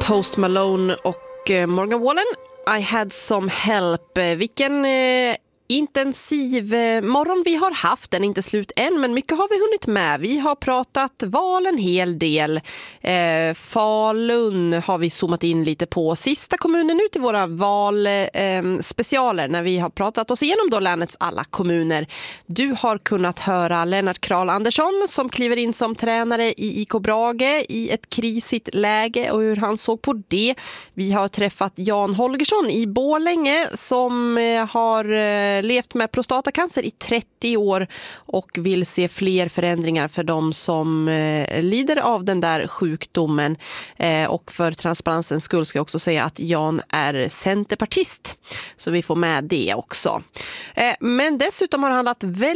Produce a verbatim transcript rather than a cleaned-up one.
Post Malone och eh, Morgan Wallen. I had some help. Vilken eh, intensiv eh, morgon vi har haft. Den är inte slut än, men mycket har vi hunnit med. Vi har pratat val en hel del. Eh, Falun har vi zoomat in lite på. Sista kommunen ut i våra valspecialer eh, när vi har pratat oss igenom då länets alla kommuner. Du har kunnat höra Lennart Kral Andersson som kliver in som tränare i I K Brage i ett krisigt läge och hur han såg på det. Vi har träffat Jan Holgersson i Borlänge som eh, har eh, levt med prostatacancer i trettio år och vill se fler förändringar för de som eh, lider av den där sjukdomen. Eh, och för transparensens skull ska jag också säga att Jan är centerpartist. Så vi får med det också. Eh, men dessutom har det handlat väldigt